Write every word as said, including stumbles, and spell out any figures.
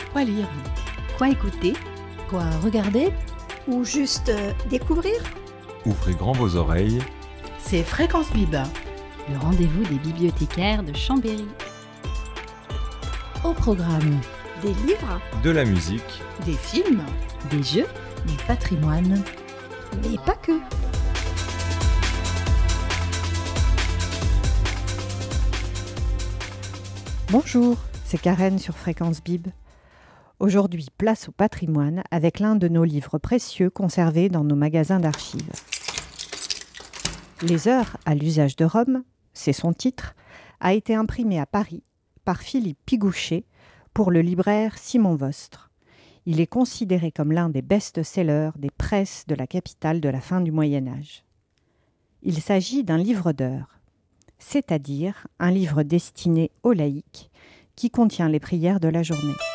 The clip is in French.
Quoi lire? Quoi écouter? Quoi regarder? Ou juste euh, découvrir? Ouvrez grand vos oreilles. C'est Fréquence Bib, le rendez-vous des bibliothécaires de Chambéry. Au programme, des livres, de la musique, des films, des jeux, du patrimoine, mais pas que. Bonjour, c'est Karen sur Fréquence Bib. Aujourd'hui, place au patrimoine avec l'un de nos livres précieux conservés dans nos magasins d'archives. Les Heures à l'usage de Rome, c'est son titre, a été imprimé à Paris par Philippe Pigouchet pour le libraire Simon Vostre. Il est considéré comme l'un des best-sellers des presses de la capitale de la fin du Moyen-Âge. Il s'agit d'un livre d'heures, c'est-à-dire un livre destiné aux laïcs qui contient les prières de la journée.